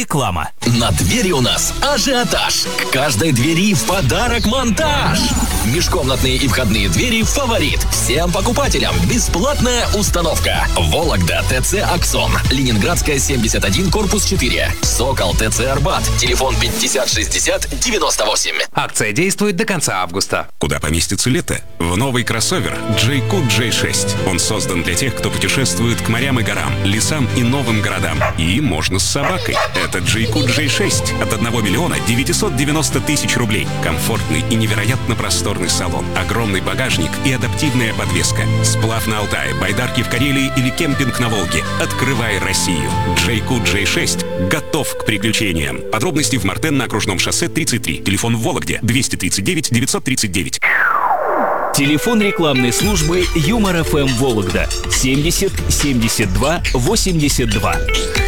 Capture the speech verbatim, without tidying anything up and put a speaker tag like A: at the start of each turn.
A: Реклама.
B: На двери у нас ажиотаж. К каждой двери в подарок монтаж. Межкомнатные и входные двери «Фаворит». Всем покупателям бесплатная установка. Вологда ТЦ «Аксон». Ленинградская, семьдесят один, корпус четыре. Сокол ТЦ «Арбат». Телефон пятьдесят шестьдесят девяносто восемь.
C: Акция действует до конца августа.
D: Куда поместится лето? В новый кроссовер Джейкут джей шесть. Он создан для тех, кто путешествует к морям и горам, лесам и новым городам. И можно с собакой. Это Джейкут джей шесть от одного миллиона девятисот девяноста тысяч рублей. Комфортный и невероятно просторный салон, огромный багажник и адаптивная подвеска. Сплав на Алтае, байдарки в Карелии или кемпинг на Волге. Открывай Россию. Джейкут джей шесть готов к приключениям. Подробности в Мартен на окружном шоссе тридцать три. Телефон в Вологде двести тридцать девять девятьсот тридцать девять.
A: Телефон рекламной службы Юмор эф эм Вологда семьдесят семьдесят два восемьдесят два.